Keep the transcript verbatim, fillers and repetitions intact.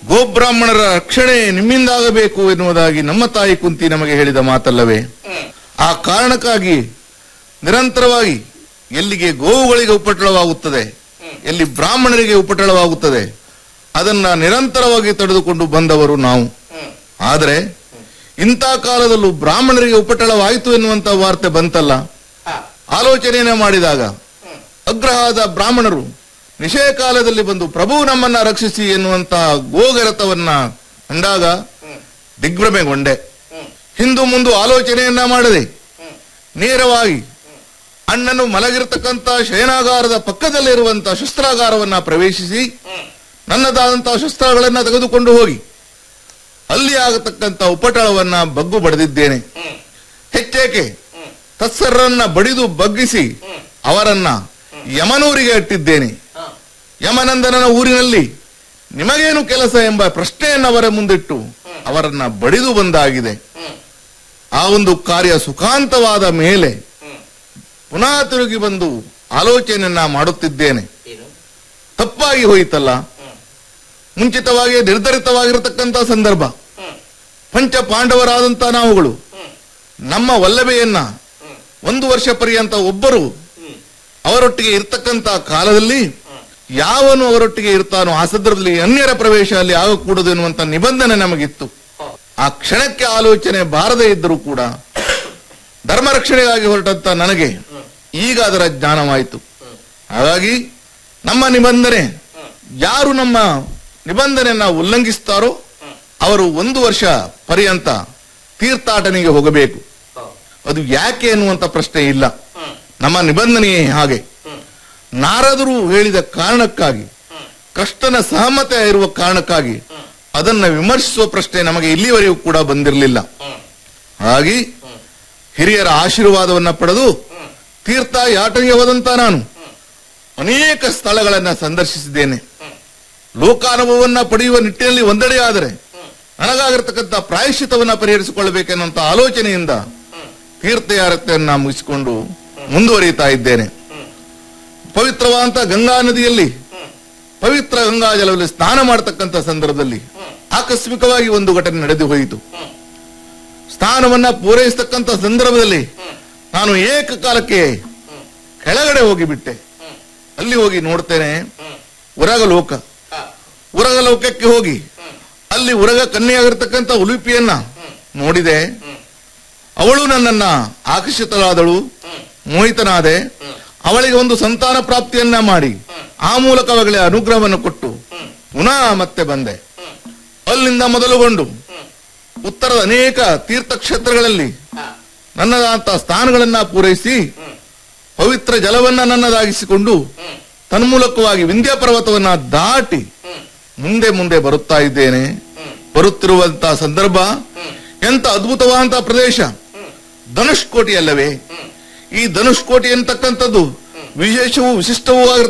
ಗೋಬ್ರಾಹ್ಮಣರ ರಕ್ಷಣೆ ನಿಮ್ಮಿಂದಾಗಬೇಕು ಎನ್ನುವುದಾಗಿ ನಮ್ಮ ತಾಯಿ ಕುಂತಿ ನಮಗೆ ಹೇಳಿದ ಮಾತಲ್ಲವೇ? ಆ ಕಾರಣಕ್ಕಾಗಿ ನಿರಂತರವಾಗಿ ಎಲ್ಲಿಗೆ ಗೋವುಗಳಿಗೆ ಉಪಟಳವಾಗುತ್ತದೆ, ಎಲ್ಲಿ ಬ್ರಾಹ್ಮಣರಿಗೆ ಉಪಟಳವಾಗುತ್ತದೆ, ಅದನ್ನ ನಿರಂತರವಾಗಿ ತಡೆದುಕೊಂಡು ಬಂದವರು ನಾವು. ಆದರೆ ಇಂಥ ಕಾಲದಲ್ಲೂ ಬ್ರಾಹ್ಮಣರಿಗೆ ಉಪಟಳವಾಯಿತು ಎನ್ನುವಂತ ವಾರ್ತೆ ಬಂತಲ್ಲ. ಆಲೋಚನೆಯನ್ನ ಮಾಡಿದಾಗ ಅಗ್ರಹಾದ ಬ್ರಾಹ್ಮಣರು ನಿಷೇಧ ಕಾಲದಲ್ಲಿ ಬಂದು ಪ್ರಭು ನಮ್ಮನ್ನ ರಕ್ಷಿಸಿ ಎನ್ನುವಂತಹ ಗೋಗರತವನ್ನ ಕಂಡಾಗ ದಿಗ್ಭ್ರಮೆಗೊಂಡೆ. ಹಿಂದು ಮುಂದು ಆಲೋಚನೆಯನ್ನ ಮಾಡದೆ ನೇರವಾಗಿ ಅಣ್ಣನು ಮಲಗಿರತಕ್ಕಂತ ಶಯನಾಗಾರದ ಪಕ್ಕದಲ್ಲಿರುವಂತಹ ಶಸ್ತ್ರಾಗಾರವನ್ನ ಪ್ರವೇಶಿಸಿ ನನ್ನದಾದಂತಹ ಶಸ್ತ್ರಗಳನ್ನ ತೆಗೆದುಕೊಂಡು ಹೋಗಿ ಅಲ್ಲಿ ಆಗತಕ್ಕಂತ ಉಪಟಳವನ್ನ ಬಗ್ಗು ಬಡಿದಿದ್ದೇನೆ. ಹೆಚ್ಚೇಕೆ ತತ್ಸರನ್ನ ಬಡಿದು ಬಗ್ಗಿಸಿ ಅವರನ್ನ ಯಮನೂರಿಗೆ ಅಟ್ಟಿದ್ದೇನೆ. ಯಮನಂದನನ ಊರಿನಲ್ಲಿ ನಿಮಗೇನು ಕೆಲಸ ಎಂಬ ಪ್ರಶ್ನೆಯನ್ನು ಅವರ ಮುಂದಿಟ್ಟು ಅವರನ್ನ ಬಡಿದು ಬಂದಾಗಿದೆ. ಆ ಒಂದು ಕಾರ್ಯ ಸುಖಾಂತವಾದ ಮೇಲೆ ಪುನಃ ತಿರುಗಿ ಬಂದು ಆಲೋಚನೆಯನ್ನ ಮಾಡುತ್ತಿದ್ದೇನೆ. ತಪ್ಪಾಗಿ ಹೋಯಿತಲ್ಲ. ಮುಂಚಿತವಾಗಿ ನಿರ್ಧರಿತವಾಗಿರತಕ್ಕಂಥ ಸಂದರ್ಭ, ಪಂಚ ಪಾಂಡವರಾದಂತಹ ನಾವುಗಳು ನಮ್ಮ ವಲ್ಲಭೆಯನ್ನ ಒಂದು ವರ್ಷ ಪರ್ಯಂತ ಒಬ್ಬರು ಅವರೊಟ್ಟಿಗೆ ಇರ್ತಕ್ಕಂಥ ಕಾಲದಲ್ಲಿ ಯಾವನು ಅವರೊಟ್ಟಿಗೆ ಇರ್ತಾನೋ ಆ ಸಂದರ್ಭದಲ್ಲಿ ಅನ್ಯರ ಪ್ರವೇಶ ಅಲ್ಲಿ ಆಗಕೂಡದು ಎನ್ನುವಂತ ನಿಬಂಧನೆ ನಮಗಿತ್ತು. ಆ ಕ್ಷಣಕ್ಕೆ ಆಲೋಚನೆ ಬಾರದೇ ಇದ್ದರೂ ಕೂಡ ಧರ್ಮ ರಕ್ಷಣೆಗಾಗಿ ಹೊರಟಂತ ನನಗೆ ಈಗ ಅದರ ಜ್ಞಾನವಾಯಿತು. ಹಾಗಾಗಿ ನಮ್ಮ ನಿಬಂಧನೆ, ಯಾರು ನಮ್ಮ ನಿಬಂಧನೆಯನ್ನ ಉಲ್ಲಂಘಿಸ್ತಾರೋ ಅವರು ಒಂದು ವರ್ಷ ಪರ್ಯಂತ ತೀರ್ಥಾಟನೆಗೆ ಹೋಗಬೇಕು. ಅದು ಯಾಕೆ ಎನ್ನುವಂತ ಪ್ರಶ್ನೆ ಇಲ್ಲ. ನಮ್ಮ ನಿಬಂಧನೆಯೇ ಹಾಗೆ. ನಾರದರು ಹೇಳಿದ ಕಾರಣಕ್ಕಾಗಿ, ಕೃಷ್ಣನ ಸಹಮತ ಇರುವ ಕಾರಣಕ್ಕಾಗಿ ಅದನ್ನ ವಿಮರ್ಶಿಸುವ ಪ್ರಶ್ನೆ ನಮಗೆ ಇಲ್ಲಿವರೆಗೂ ಕೂಡ ಬಂದಿರಲಿಲ್ಲ. ಹಾಗಾಗಿ ಹಿರಿಯರ ಆಶೀರ್ವಾದವನ್ನ ಪಡೆದು ತೀರ್ಥ ಯಾಟನೆಗೆ ಹೋದಂತ ನಾನು ಅನೇಕ ಸ್ಥಳಗಳನ್ನ ಸಂದರ್ಶಿಸಿದ್ದೇನೆ. ಲೋಕಾನುಭವವನ್ನ ಪಡೆಯುವ ನಿಟ್ಟಿನಲ್ಲಿ ಒಂದೆಡೆ ಆದರೆ ನನಗಾಗಿರ್ತಕ್ಕಂಥ ಪ್ರಾಯಶ್ಚಿತವನ್ನ ಪರಿಹರಿಸಿಕೊಳ್ಳಬೇಕೆನ್ನುವಂತ ಆಲೋಚನೆಯಿಂದ ತೀರ್ಥಯಾತ್ರೆಯನ್ನ ಮುಗಿಸಿಕೊಂಡು ಮುಂದುವರಿಯುತ್ತಾ ಇದ್ದೇನೆ. ಪವಿತ್ರವಾದಂತ ಗಂಗಾ ನದಿಯಲ್ಲಿ ಪವಿತ್ರ ಗಂಗಾ ಜಲದಲ್ಲಿ ಸ್ನಾನ ಮಾಡತಕ್ಕಂಥ ಸಂದರ್ಭದಲ್ಲಿ ಆಕಸ್ಮಿಕವಾಗಿ ಒಂದು ಘಟನೆ ನಡೆದು ಹೋಯಿತು. ಸ್ನಾನವನ್ನ ಪೂರೈಸತಕ್ಕಂಥ ಸಂದರ್ಭದಲ್ಲಿ ನಾನು ಏಕಕಾಲಕ್ಕೆ ಕೆಳಗಡೆ ಹೋಗಿಬಿಟ್ಟೆ. ಅಲ್ಲಿ ಹೋಗಿ ನೋಡ್ತೇನೆ ಉರಗಲೋಕ. ಉರಗಲೋಕಕ್ಕೆ ಹೋಗಿ ಅಲ್ಲಿ ಉರಗ ಕನ್ಯೆಯಾಗಿರ್ತಕ್ಕಂಥ ಉಲುಪಿಯನ್ನ ನೋಡಿದೆ. ಅವಳು ನನ್ನನ್ನ ಆಕರ್ಷಿತಳಾದಳು, ಮೋಹಿತನಾದೆ. ಅವಳಿಗೆ ಒಂದು ಸಂತಾನ ಪ್ರಾಪ್ತಿಯನ್ನ ಮಾಡಿ ಆ ಮೂಲಕ ಅವಳಿಗೆ ಅನುಗ್ರಹವನ್ನು ಕೊಟ್ಟು ಪುನಃ ಮತ್ತೆ ಬಂದೆ. ಅಲ್ಲಿಂದ ಮೊದಲುಗೊಂಡು ಉತ್ತರದ ಅನೇಕ ತೀರ್ಥಕ್ಷೇತ್ರಗಳಲ್ಲಿ ನನ್ನದಂತ ಸ್ಥಾನಗಳನ್ನ ಪೂರೈಸಿ ಪವಿತ್ರ ಜಲವನ್ನ ನನ್ನದಾಗಿಸಿಕೊಂಡು ತನ್ಮೂಲಕವಾಗಿ ವಿಂಧ್ಯ ಪರ್ವತವನ್ನ ದಾಟಿ ಮುಂದೆ ಮುಂದೆ ಬರುತ್ತಾ ಇದ್ದೇನೆ. ಬರುತ್ತಿರುವಂತಹ ಸಂದರ್ಭ ಎಂತ ಅದ್ಭುತವಾದಂತಹ ಪ್ರದೇಶ, ಧನುಷ್ಕೋಟಿ ಅಲ್ಲವೇ? ಈ ಧನುಷ್ಕೋಟಿ ಎನ್ನತಕ್ಕಂಥದ್ದು ವಿಶೇಷವೂ ವಿಶಿಷ್ಟವೂ ಆಗಿರ್ತಕ್ಕಂಥ